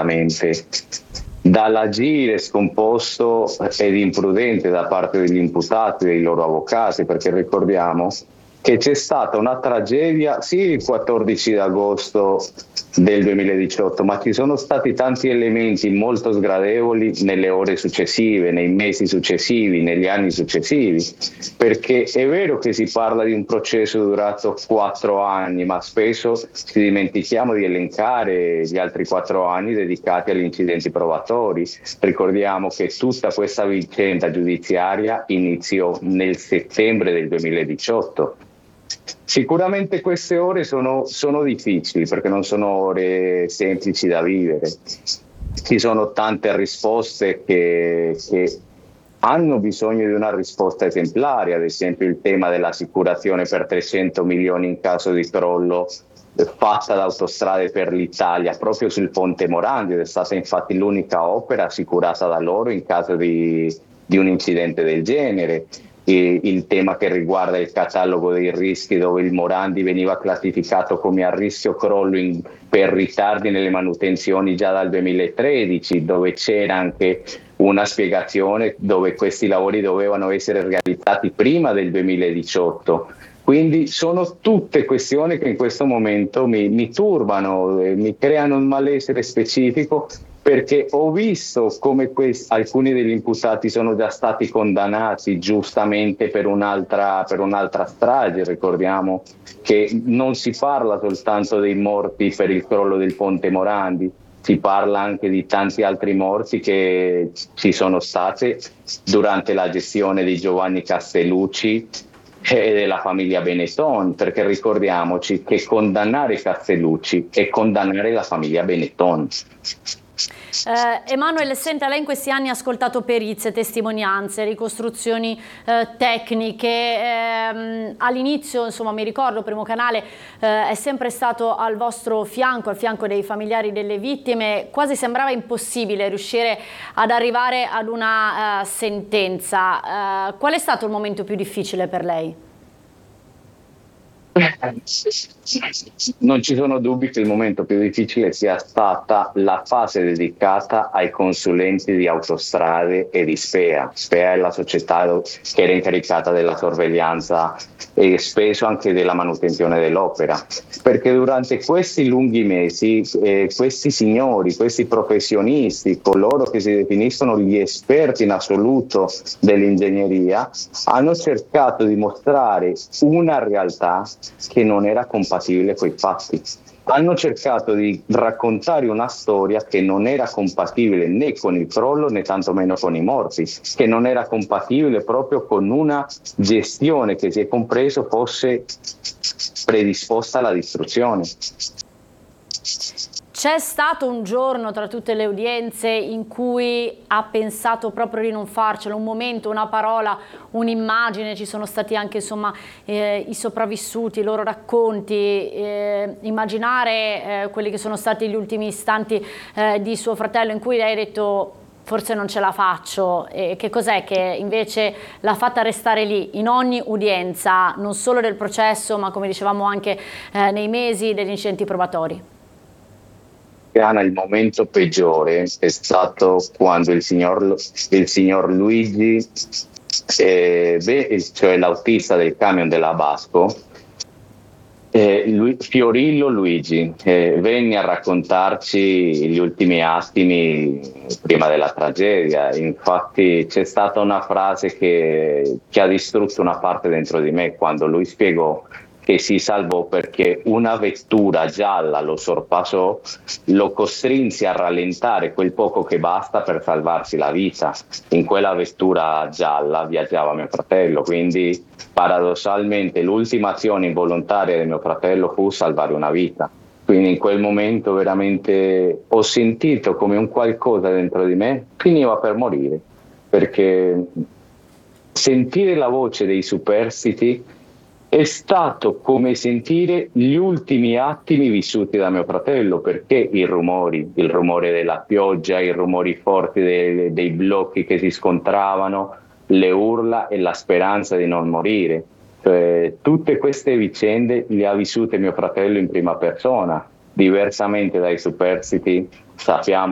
giustamente dall'agire scomposto ed imprudente da parte degli imputati, dei loro avvocati, perché ricordiamo che c'è stata una tragedia sì il 14 agosto del 2018, ma ci sono stati tanti elementi molto sgradevoli nelle ore successive, nei mesi successivi, negli anni successivi, perché è vero che si parla di un processo durato 4 anni, ma spesso ci dimentichiamo di elencare gli altri 4 anni dedicati agli incidenti probatori. Ricordiamo che tutta questa vicenda giudiziaria iniziò nel settembre del 2018. Sicuramente queste ore sono difficili perché non sono ore semplici da vivere. Ci sono tante risposte che hanno bisogno di una risposta esemplare, ad esempio il tema dell'assicurazione per 300 milioni in caso di crollo fatta da Autostrade per l'Italia proprio sul ponte Morandi, ed è stata infatti l'unica opera assicurata da loro in caso di un incidente del genere. E il tema che riguarda il catalogo dei rischi, dove il Morandi veniva classificato come a rischio crollo per ritardi nelle manutenzioni già dal 2013, dove c'era anche una spiegazione dove questi lavori dovevano essere realizzati prima del 2018. Quindi sono tutte questioni che in questo momento mi turbano, mi creano un malessere specifico, perché ho visto come alcuni degli imputati sono già stati condannati giustamente per un'altra strage. Ricordiamo che non si parla soltanto dei morti per il crollo del ponte Morandi, si parla anche di tanti altri morti che ci sono state durante la gestione di Giovanni Castellucci e della famiglia Benetton, perché ricordiamoci che condannare Castellucci è condannare la famiglia Benetton. Emanuele, senta, lei in questi anni ha ascoltato perizie, testimonianze, ricostruzioni tecniche. All'inizio, insomma, mi ricordo, Primo Canale è sempre stato al vostro fianco, al fianco dei familiari delle vittime. Quasi sembrava impossibile riuscire ad arrivare ad una sentenza. Qual è stato il momento più difficile per lei? Non ci sono dubbi che il momento più difficile sia stata la fase dedicata ai consulenti di Autostrade e di SPEA. SPEA è la società che era incaricata della sorveglianza e spesso anche della manutenzione dell'opera, perché durante questi lunghi mesi questi signori, questi professionisti, coloro che si definiscono gli esperti in assoluto dell'ingegneria, hanno cercato di mostrare una realtà che non era compatibile con i fatti. Hanno cercato di raccontare una storia che non era compatibile né con il crollo né tantomeno con i morti, che non era compatibile proprio con una gestione che si è compreso fosse predisposta alla distruzione. C'è stato un giorno tra tutte le udienze in cui ha pensato proprio di non farcelo, un momento, una parola, un'immagine? Ci sono stati anche, insomma, i sopravvissuti, i loro racconti, immaginare quelli che sono stati gli ultimi istanti di suo fratello, in cui lei ha detto forse non ce la faccio. Che cos'è che invece l'ha fatta restare lì in ogni udienza, non solo del processo ma, come dicevamo, anche nei mesi degli incidenti probatori? Il momento peggiore è stato quando il signor Luigi, cioè l'autista del camion della Basco, Fiorillo Luigi, venne a raccontarci gli ultimi attimi prima della tragedia. Infatti c'è stata una frase che ha distrutto una parte dentro di me, quando lui spiegò che si salvò perché una vettura gialla lo sorpassò, lo costrinse a rallentare quel poco che basta per salvarsi la vita. In quella vettura gialla viaggiava mio fratello, quindi paradossalmente l'ultima azione involontaria di mio fratello fu salvare una vita. Quindi in quel momento veramente ho sentito come un qualcosa dentro di me finiva per morire, perché sentire la voce dei superstiti è stato come sentire gli ultimi attimi vissuti da mio fratello, perché il rumore della pioggia, i rumori forti dei blocchi che si scontravano, le urla e la speranza di non morire. Tutte queste vicende le ha vissute mio fratello in prima persona. Diversamente dai superstiti, sappiamo